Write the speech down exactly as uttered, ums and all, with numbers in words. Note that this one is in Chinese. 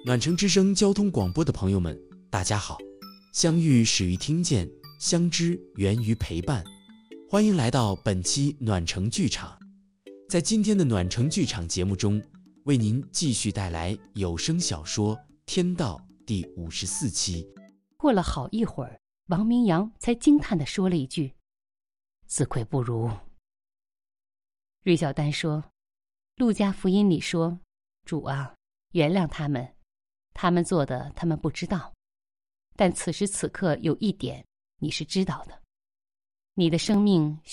暖城之声交通广播的朋友们，大家好！相遇始于听见，相知源于陪伴。欢迎来到本期暖城剧场。在今天的暖城剧场节目中，为您继续带来有声小说《天道》第五十四期。 过了好一会儿，王明阳才惊叹地说了一句：“自愧不如。”芮小丹说：“路加福音里说，主啊，原谅他们，他们做的他们不知道。但此时此刻有一点你是知道的，你的生命